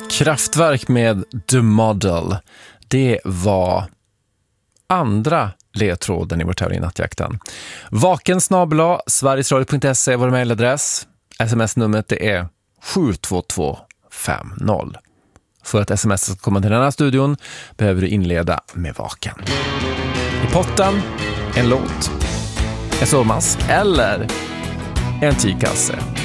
Kraftwerk med The Model. Det var andra ledtråden i vår tävling i Nattjakten. vaken@sverigesradio.se är vår mejladress. SMS-numret det är 72250. För att sms ska komma till den här studion behöver du inleda med Vaken. I potten en låt, en sovmask eller en tygkasse.